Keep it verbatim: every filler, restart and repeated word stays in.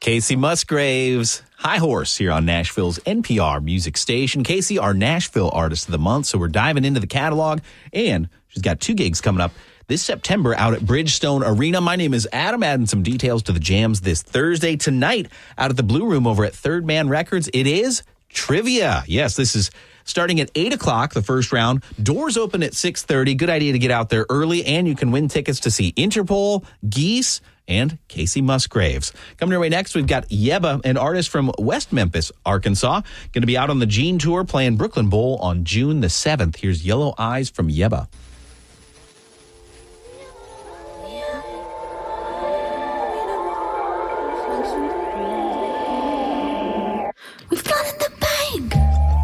Casey Musgraves, High Horse here on Nashville's N P R music station. Casey, our Nashville Artist of the Month, so we're diving into the catalog, and she's got two gigs coming up this September out at Bridgestone Arena. My name is Adam, adding some details to the jams this Thursday. Tonight, out at the Blue Room over at Third Man Records, it is trivia. Yes, this is starting at eight o'clock, the first round. Doors open at six thirty. Good idea to get out there early, and you can win tickets to see Interpol, Geese, and Casey Musgraves. Coming your way next, we've got Yebba, an artist from West Memphis, Arkansas. Going to be out on the Gene Tour playing Brooklyn Bowl on June the seventh. Here's Yellow Eyes from Yebba.